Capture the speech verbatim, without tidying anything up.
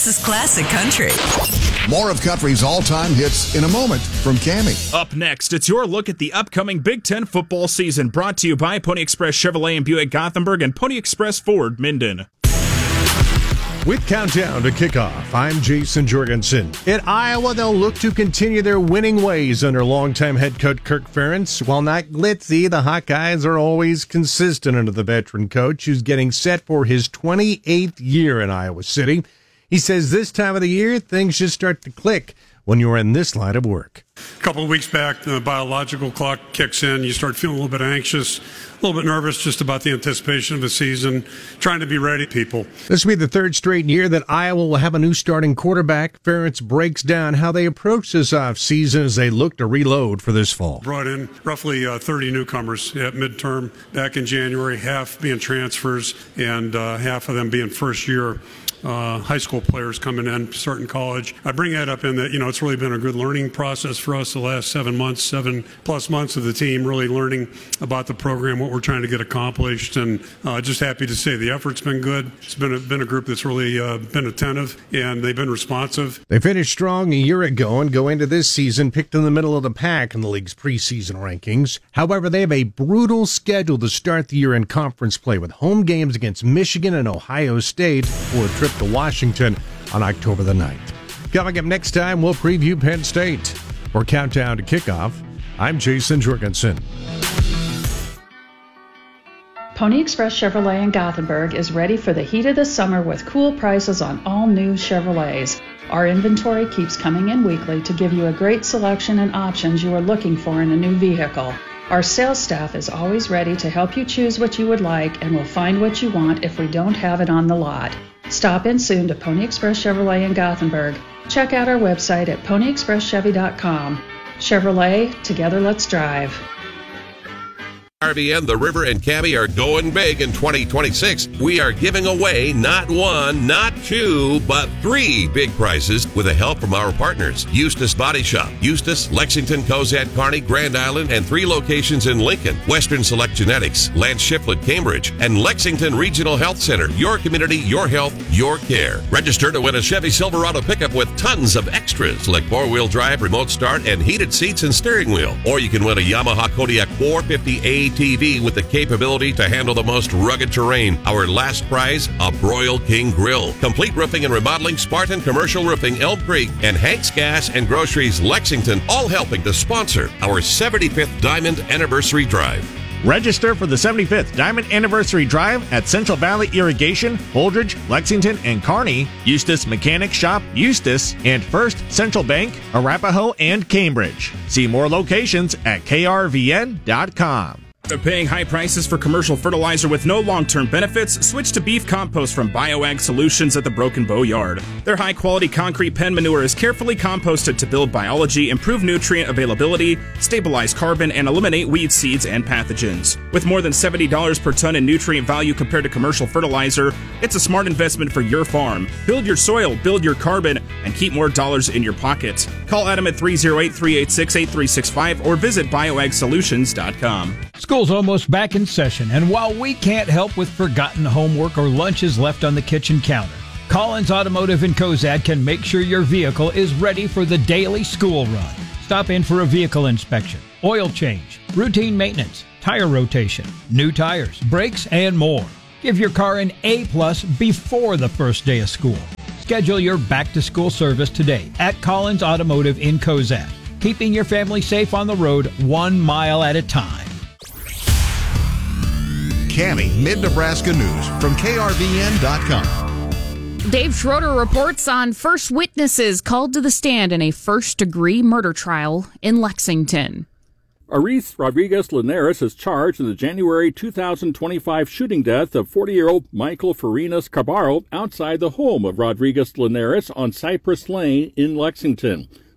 is classic country. More of country's all-time hits in a moment from Cammie. Up next, it's your look at the upcoming Big Ten football season, brought to you by Pony Express Chevrolet in Buick Gothenburg and Pony Express Ford Minden. With Countdown to Kickoff, I'm Jason Jorgensen. At Iowa, they'll look to continue their winning ways under longtime head coach Kirk Ferentz. While not glitzy, the Hawkeyes are always consistent under the veteran coach, who's getting set for his twenty-eighth year in Iowa City. He says this time of the year, things just start to click when you're in this line of work. A couple of weeks back, the biological clock kicks in. You start feeling a little bit anxious, a little bit nervous just about the anticipation of the season, trying to be ready, people. This will be the third straight year that Iowa will have a new starting quarterback. Ferentz breaks down how they approach this offseason as they look to reload for this fall. Brought in roughly uh, thirty newcomers at midterm back in January, half being transfers and uh, half of them being first-year Uh, high school players coming in, starting college. I bring that up in that, you know, it's really been a good learning process for us the last seven months, seven plus months of the team, really learning about the program, what we're trying to get accomplished, and uh, just happy to say the effort's been good. It's been a, been a group that's really uh, been attentive, and they've been responsive. They finished strong a year ago and go into this season picked in the middle of the pack in the league's preseason rankings. However, they have a brutal schedule to start the year in conference play with home games against Michigan and Ohio State for a trip to Washington on October the ninth. Coming up next time, we'll preview Penn State. For Countdown to Kickoff, I'm Jason Jorgensen. Pony Express Chevrolet in Gothenburg is ready for the heat of the summer with cool prices on all new Chevrolets. Our inventory keeps coming in weekly to give you a great selection and options you are looking for in a new vehicle. Our sales staff is always ready to help you choose what you would like and will find what you want if we don't have it on the lot. Stop in soon to Pony Express Chevrolet in Gothenburg. Check out our website at pony express chevy dot com. Chevrolet, together let's drive. R V N, the River, and Cammie are going big in twenty twenty-six. We are giving away not one, not two, but three big prizes with the help from our partners. Eustis Body Shop, Eustis, Lexington, Cozad, Kearney, Grand Island, and three locations in Lincoln. Western Select Genetics, Lance Shiflett, Cambridge, and Lexington Regional Health Center. Your community, your health, your care. Register to win a Chevy Silverado pickup with tons of extras like four-wheel drive, remote start, and heated seats and steering wheel. Or you can win a Yamaha Kodiak four fifty A T V with the capability to handle the most rugged terrain. Our last prize, a Broil King Grill. Complete Roofing and Remodeling, Spartan Commercial Roofing, Elm Creek, and Hank's Gas and Groceries, Lexington, all helping to sponsor our seventy-fifth Diamond Anniversary Drive. Register for the seventy-fifth Diamond Anniversary Drive at Central Valley Irrigation, Holdridge, Lexington, and Kearney, Eustis Mechanic Shop, Eustis, and First Central Bank, Arapahoe, and Cambridge. See more locations at K R V N dot com. Paying high prices for commercial fertilizer with no long-term benefits? Switch to beef compost from BioAg Solutions at the Broken Bow Yard. Their high-quality concrete pen manure is carefully composted to build biology, improve nutrient availability, stabilize carbon, and eliminate weed seeds and pathogens. With more than seventy dollars per ton in nutrient value compared to commercial fertilizer, it's a smart investment for your farm. Build your soil, build your carbon, and keep more dollars in your pocket. Call Adam at three oh eight, three eight six, eight three six five or visit bioag solutions dot com. School's almost back in session, and while we can't help with forgotten homework or lunches left on the kitchen counter, Collins Automotive in Cozad can make sure your vehicle is ready for the daily school run. Stop in for a vehicle inspection, oil change, routine maintenance, tire rotation, new tires, brakes, and more. Give your car an A-plus before the first day of school. Schedule your back-to-school service today at Collins Automotive in Cozad, keeping your family safe on the road one mile at a time. Cammie Mid-Nebraska News from K R V N dot com. Dave Schroeder reports on first witnesses called to the stand in a first-degree murder trial in Lexington. Aris Rodriguez Linares is charged in the January two thousand twenty-five shooting death of forty-year-old Michael Farinas Cabarro outside the home of Rodriguez Linares on Cypress Lane in Lexington.